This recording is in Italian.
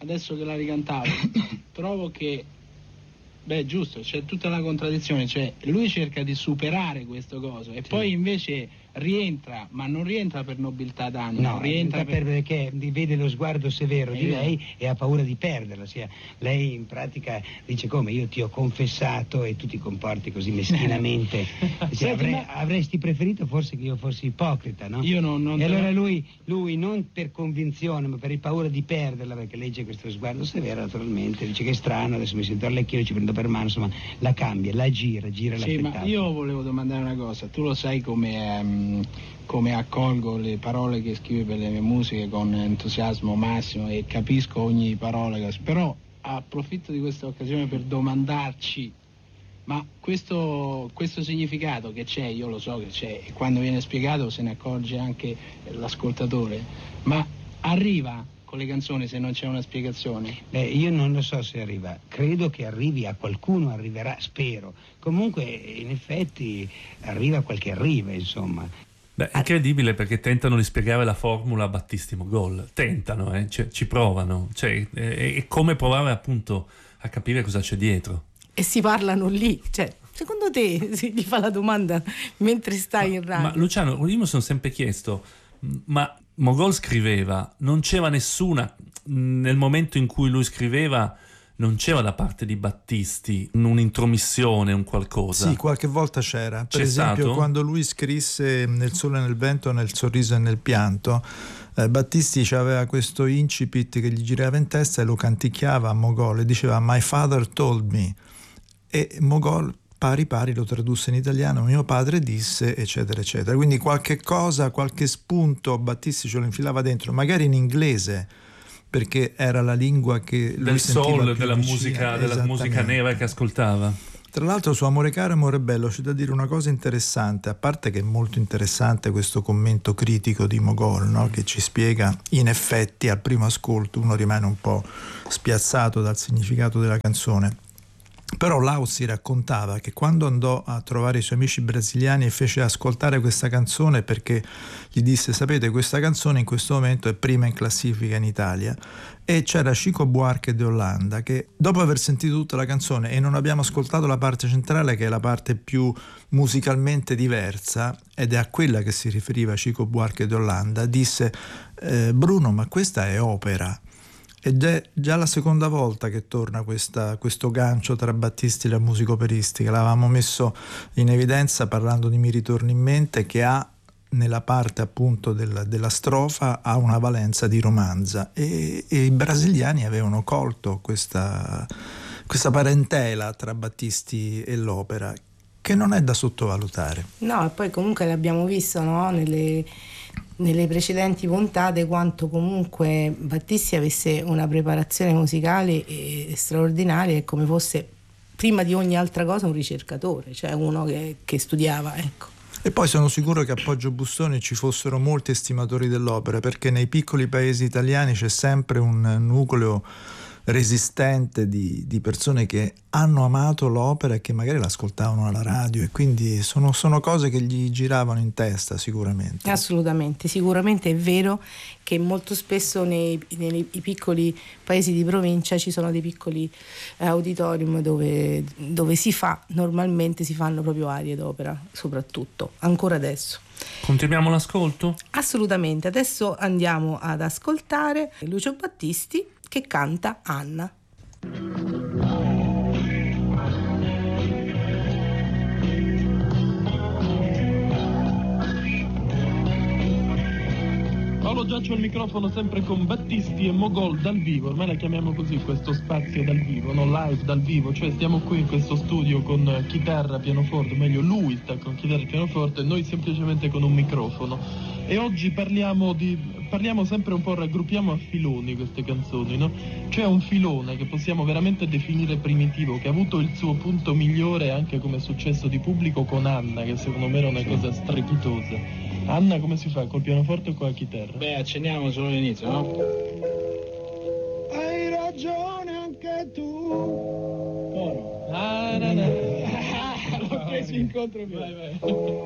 adesso che la ricantavo, trovo che, giusto, c'è tutta la contraddizione, cioè lui cerca di superare questo coso e poi invece rientra, ma non rientra per nobiltà d'animo, no, rientra perché vede lo sguardo severo di lei e ha paura di perderla, lei in pratica dice: come, io ti ho confessato e tu ti comporti così meschinamente. Avresti preferito forse che io fossi ipocrita, no? Io non e allora lui non per convinzione ma per paura di perderla, perché legge questo sguardo severo, naturalmente dice: che è strano, adesso mi sento all'ecchino, ci prendo per mano, insomma la cambia, la gira sì, l'affettato. Ma io volevo domandare una cosa, tu lo sai come accolgo le parole che scrivi per le mie musiche con entusiasmo massimo e capisco ogni parola, però approfitto di questa occasione per domandarci: ma questo significato che c'è, io lo so che c'è, e quando viene spiegato se ne accorge anche l'ascoltatore, ma arriva con le canzoni se non c'è una spiegazione? Io non lo so se arriva, credo che arrivi a qualcuno, arriverà, spero. Comunque in effetti arriva, insomma. Beh, è incredibile, perché tentano di spiegare la formula Battisti-Mogol, tentano, cioè, ci provano, cioè, è come provare appunto a capire cosa c'è dietro. E si parlano lì, cioè, secondo te, si gli fa la domanda mentre stai in radio? Ma Luciano, io mi sono sempre chiesto, ma Mogol scriveva, non c'era nessuna, nel momento in cui lui scriveva, non c'era da parte di Battisti un'intromissione, un qualcosa? Sì, qualche volta c'era. Per C'è esempio, stato? quando lui scrisse Nel sole e nel vento, nel sorriso e nel pianto, Battisti aveva questo incipit che gli girava in testa e lo canticchiava a Mogol e diceva My father told me, e Mogol pari lo tradusse in italiano, mio padre disse, eccetera eccetera. Quindi qualche cosa, qualche spunto Battisti ce lo infilava dentro, magari in inglese, perché era la lingua che lui del sentiva soul, più della vicina, musica nera che ascoltava. Tra l'altro su Amore caro, amore bello c'è da dire una cosa interessante, a parte che è molto interessante questo commento critico di Mogol, no? Che ci spiega, in effetti al primo ascolto uno rimane un po' spiazzato dal significato della canzone. Però Lauzi raccontava che quando andò a trovare i suoi amici brasiliani e fece ascoltare questa canzone, perché gli disse: sapete, questa canzone in questo momento è prima in classifica in Italia, e c'era Chico Buarque de Holanda che, dopo aver sentito tutta la canzone e non abbiamo ascoltato la parte centrale, che è la parte più musicalmente diversa, ed è a quella che si riferiva Chico Buarque de Holanda, disse: Bruno, ma questa è opera. Ed è già la seconda volta che torna questo gancio tra Battisti e la musica operistica. L'avevamo messo in evidenza parlando di Mi ritorni in mente, che ha nella parte appunto della strofa ha una valenza di romanza, e i brasiliani avevano colto questa parentela tra Battisti e l'opera, che non è da sottovalutare. No, e poi comunque l'abbiamo visto, no? Nelle precedenti puntate, quanto comunque Battisti avesse una preparazione musicale straordinaria, e come fosse prima di ogni altra cosa un ricercatore, cioè uno che studiava, ecco. E poi sono sicuro che a Poggio Bustoni ci fossero molti estimatori dell'opera, perché nei piccoli paesi italiani c'è sempre un nucleo resistente di persone che hanno amato l'opera e che magari l'ascoltavano alla radio, e quindi sono cose che gli giravano in testa sicuramente. Assolutamente, sicuramente è vero che molto spesso nei piccoli paesi di provincia ci sono dei piccoli auditorium dove normalmente si fanno proprio arie d'opera, soprattutto ancora adesso. Continuiamo l'ascolto? Assolutamente, adesso andiamo ad ascoltare Lucio Battisti che canta Anna. Paolo Giaccio al microfono, sempre con Battisti e Mogol dal vivo. Ormai la chiamiamo così, questo spazio dal vivo, no? Live dal vivo, cioè stiamo qui in questo studio con chitarra, pianoforte, meglio lui sta con chitarra e pianoforte e noi semplicemente con un microfono. E oggi parliamo sempre un po', raggruppiamo a filoni queste canzoni, no? C'è un filone che possiamo veramente definire primitivo, che ha avuto il suo punto migliore anche come successo di pubblico con Anna, che secondo me era una cosa strepitosa. Anna come si fa, col pianoforte o con la chitarra? Beh, accenniamo solo l'inizio, no? Hai ragione anche tu. Oh no. Ah, no, no. L'ho preso incontro. Vai.